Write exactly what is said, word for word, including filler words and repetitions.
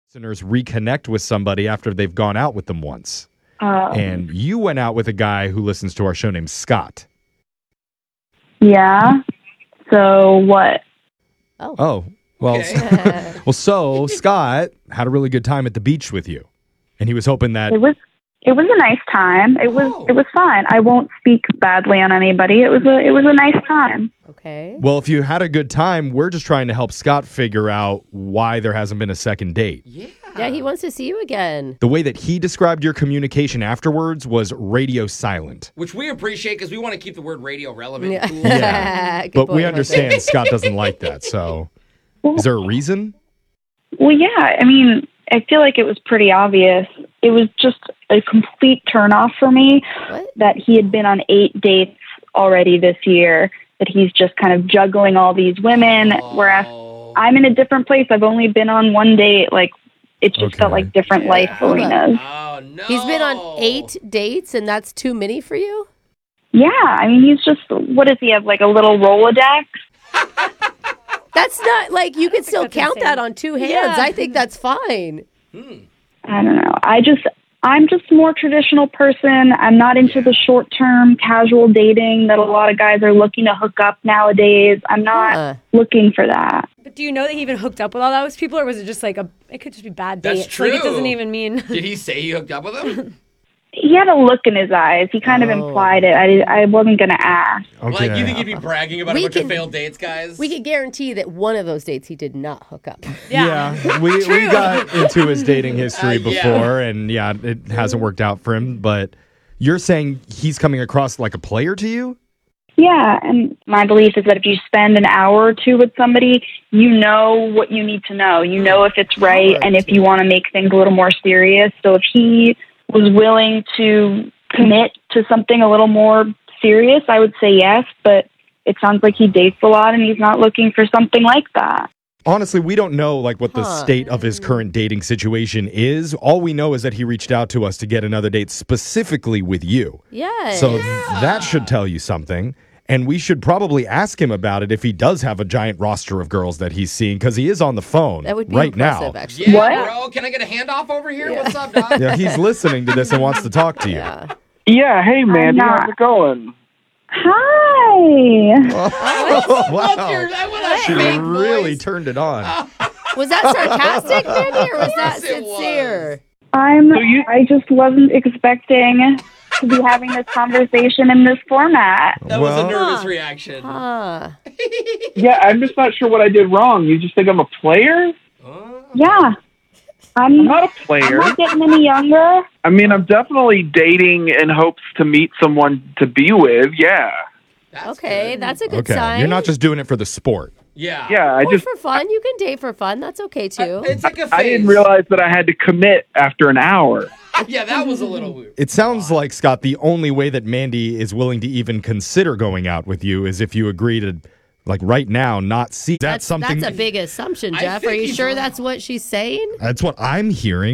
Listeners reconnect with somebody after they've gone out with them once. Um, And you went out with a guy who listens to our show named Scott. yeah. So what? Oh. Oh, well, Okay. well, so Scott had a really good time at the beach with you. And he was hoping that It was it was a nice time. It was Oh. it was fine. I won't speak badly on anybody. It was a it was a nice time. Okay. Well, if you had a good time, we're just trying to help Scott figure out why there hasn't been a second date. Yeah. Yeah, he wants to see you again. The way that he described your communication afterwards was radio silent. Which we appreciate because we want to keep the word radio relevant. Yeah. Cool. Yeah. Good But point, we Jose. understand Scott doesn't like that. So is there a reason? Well, yeah. I mean, I feel like it was pretty obvious. It was just a complete turnoff for me What? that he had been on eight dates already this year. That he's just kind of juggling all these women, whereas Oh. I'm in a different place. I've only been on one date. Like, it just Okay. felt like different life arenas. Oh, no. He's been on eight dates, and that's too many for you? Yeah, I mean, he's just, what does he have, like a little Rolodex? That's not, like, you could still That's count insane. that on two hands. Yeah. I think that's fine. I don't know. I just, I'm just a more traditional person. I'm not into the short-term casual dating that a lot of guys are looking to hook up nowadays. I'm not Huh. looking for that. But do you know that he even hooked up with all those people, or was it just like a? It could just be bad That's dates. Like it true. doesn't even mean. Did he say he hooked up with him? He had a look in his eyes. He kind of Oh. implied it. I, did- I wasn't going to ask. Okay. Like, you think he'd be bragging about We a bunch can- of failed dates, guys? We could guarantee that one of those dates he did not hook up. Yeah. Yeah, we, we got into his dating history Uh, yeah. before, and yeah, it hasn't worked out for him. But you're saying he's coming across like a player to you? Yeah, and my belief is that if you spend an hour or two with somebody, you know what you need to know. You know if it's right and if you want to make things a little more serious. So if he was willing to commit to something a little more serious, I would say yes, but it sounds like he dates a lot and he's not looking for something like that. Honestly, we don't know like what the Huh. state of his current dating situation is. All we know is that he reached out to us to get another date specifically with you. Yeah. So that should tell you something. And we should probably ask him about it if he does have a giant roster of girls that he's seeing, because he is on the phone that would be right impressive, now. actually. Yeah, What? bro. Can I get a handoff over here? What's up, dog? Yeah, he's listening to this and wants to talk to you. Yeah. Yeah, hey Mandy, not. how's it going? Hi. wow. What's your, that was a She fake really voice. turned it on. Was that sarcastic, Mandy, or was that course it was. sincere? I'm, So you- I just wasn't expecting to be having this conversation in this format. That was Well- a nervous Huh. reaction. Huh. Yeah, I'm just not sure what I did wrong. You just think I'm a player? Oh. Yeah. I'm, I'm not a I'm player. not getting any younger. I mean, I'm definitely dating in hopes to meet someone to be with. Yeah. That's Okay, good. that's a good Okay, sign. you're not just doing it for the sport. Yeah. Yeah, I Or just for fun. You can date for fun. That's okay, too. It's like a phase. I didn't realize that I had to commit after an hour. Yeah, that was a little weird. It sounds like, Scott, the only way that Mandy is willing to even consider going out with you is if you agree to, like right now, not see. That's, that's, something. that's a big assumption, I Jeff. Are think you he's sure right. that's what she's saying? That's what I'm hearing.